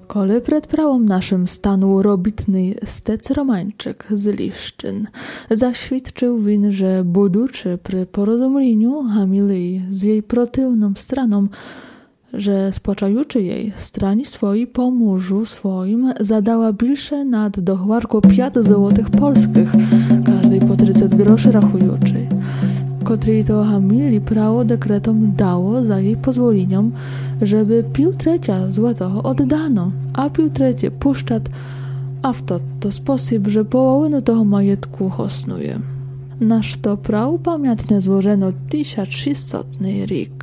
Kole pred pravom našim stanul robitný stec Romańczyk z Liszczyn. Zaświadczył win, że buduczy przy porozumleniu Hamilii z jej protywną stroną, że spłaczający jej strani swoi po mężu swoim zadała bilsze nad dochwarku 5 złotych polskich, każdej po 30 groszy rachującej, kotrej to Hamilii prawo dekretom dało za jej pozwoleniom, żeby 1,3 złotego oddano, a 1,3 puszczat, a w to sposób, że połowę toho majetku hosnuje. Nasz to prawo pamiętne złożeno 1600 rik.